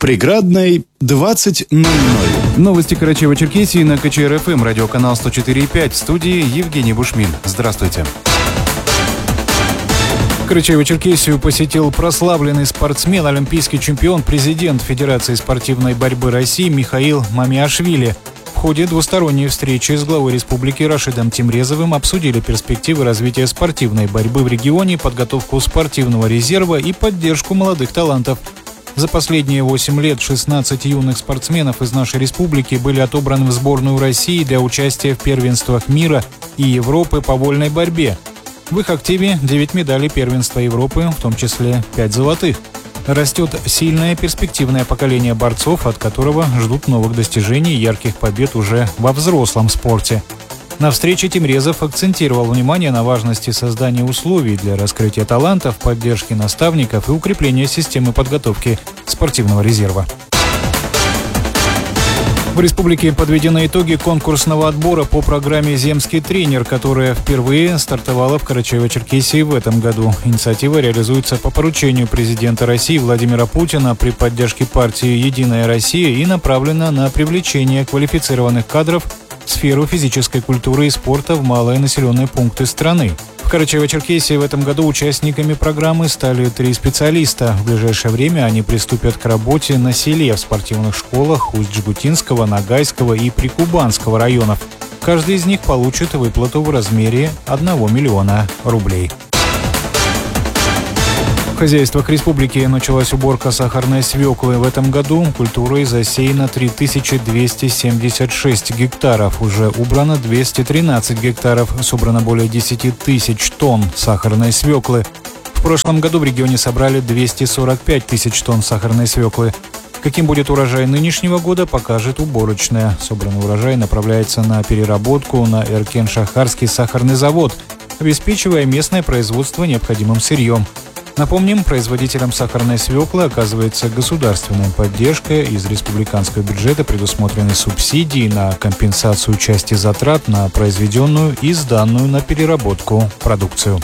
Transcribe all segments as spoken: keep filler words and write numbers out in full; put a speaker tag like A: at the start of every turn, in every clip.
A: Преградной двадцать ноль ноль.
B: Новости Карачаево-Черкесии на КЧР-ФМ, радиоканал сто четыре и пять. В студии Евгений Бушмин. Здравствуйте. Карачаево-Черкесию посетил прославленный спортсмен, олимпийский чемпион, президент Федерации спортивной борьбы России Михаил Мамиашвили. В ходе двусторонней встречи с главой республики Рашидом Тимрезовым обсудили перспективы развития спортивной борьбы в регионе, подготовку спортивного резерва и поддержку молодых талантов. За последние восемь лет шестнадцать юных спортсменов из нашей республики были отобраны в сборную России для участия в первенствах мира и Европы по вольной борьбе. В их активе девять медалей первенства Европы, в том числе пять золотых. Растет сильное перспективное поколение борцов, от которого ждут новых достижений и ярких побед уже во взрослом спорте. На встрече Тимрезов акцентировал внимание на важности создания условий для раскрытия талантов, поддержки наставников и укрепления системы подготовки спортивного резерва. В республике подведены итоги конкурсного отбора по программе «Земский тренер», которая впервые стартовала в Карачаево-Черкесии в этом году. Инициатива реализуется по поручению президента России Владимира Путина при поддержке партии «Единая Россия» и направлена на привлечение квалифицированных кадров в сферу физической культуры и спорта в малые населенные пункты страны. В Карачаево-Черкесии в этом году участниками программы стали три специалиста. В ближайшее время они приступят к работе на селе в спортивных школах Усть-Жгутинского, Ногайского и Прикубанского районов. Каждый из них получит выплату в размере одного миллиона рублей. В хозяйствах республики началась уборка сахарной свеклы. В этом году культурой засеяно три тысячи двести семьдесят шесть гектаров. Уже убрано двести тринадцать гектаров. Собрано более десять тысяч тонн сахарной свеклы. В прошлом году в регионе собрали двести сорок пять тысяч тонн сахарной свеклы. Каким будет урожай нынешнего года, покажет уборочная. Собранный урожай направляется на переработку на Эркен-Шахарский сахарный завод, обеспечивая местное производство необходимым сырьем. Напомним, производителям сахарной свеклы оказывается государственная поддержка. Из республиканского бюджета предусмотрены субсидии на компенсацию части затрат на произведенную и сданную на переработку продукцию.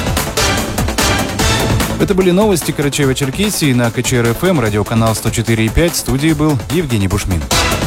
B: Это были новости Карачаево-Черкесии на КЧР-ФМ, радиоканал сто четыре и пять. В студии был Евгений Бушмин.